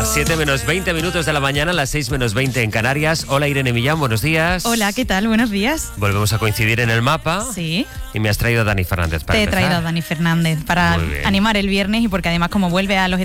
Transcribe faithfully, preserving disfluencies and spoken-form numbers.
Las siete menos veinte minutos de la mañana, las seis menos veinte en Canarias. Hola Irene Millán, buenos días. Hola, ¿qué tal? Buenos días. Volvemos a coincidir en el mapa. Sí. Y me has traído a Dani Fernández para Te he empezar. traído a Dani Fernández para animar el viernes y porque además como vuelve a los